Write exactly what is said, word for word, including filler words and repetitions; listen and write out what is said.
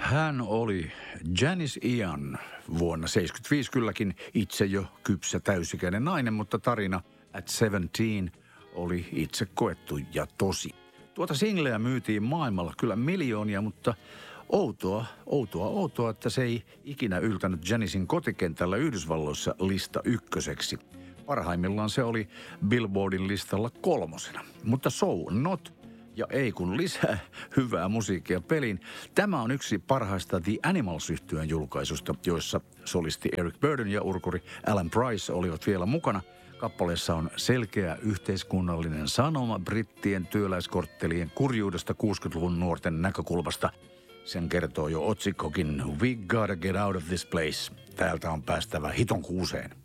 Hän oli Janis Ian vuonna seitsemänkymmentäviisi kylläkin itse jo kypsä täysikäinen nainen, mutta tarina At Seventeen oli itse koettu ja tosi. Tuota singleä myytiin maailmalla kyllä miljoonia, mutta outoa, outoa, outoa, että se ei ikinä yltänyt Janisin kotikentällä Yhdysvalloissa lista ykköseksi. Parhaimmillaan se oli Billboardin listalla kolmosena, mutta so not. Ja ei kun lisää hyvää musiikkia peliin. Tämä on yksi parhaista The Animals-yhtyeen julkaisusta, joissa solisti Eric Burdon ja urkuri Alan Price olivat vielä mukana. Kappaleessa on selkeä yhteiskunnallinen sanoma brittien työläiskorttelien kurjuudesta kuusikymmentäluvun nuorten näkökulmasta. Sen kertoo jo otsikkokin We gotta get out of this place. Täältä on päästävä hiton kuuseen.